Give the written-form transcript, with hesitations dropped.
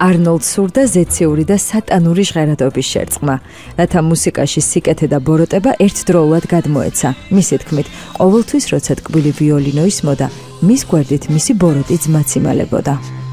არნოლდ სურდა ზეციური და სატანური ჟღერადობის შერწყმა, რათა მუსიკაში სიკეთე და ბოროტება ერთდროულად გადმოეცა. მისი თქმით, ყოველთვის როცა ტკბილი ვიოლინო ისმოდა, მის გვერდით მისი ბოროტი ძმაც იმალებოდა.